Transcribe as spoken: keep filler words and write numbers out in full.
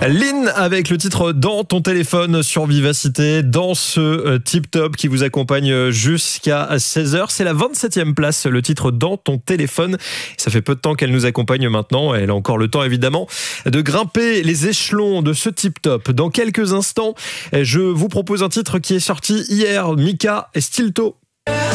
Lynn avec le titre Dans ton téléphone sur Vivacité, dans ce euh, Tip Top qui vous accompagne jusqu'à seize heures. C'est la vingt-septième place, le titre Dans ton téléphone. Ça fait peu de temps qu'elle nous accompagne maintenant. Elle a encore le temps évidemment de grimper les échelons de ce Tip Top. Dans quelques instants, je vous propose un titre qui est sorti hier, Mika et Stilto.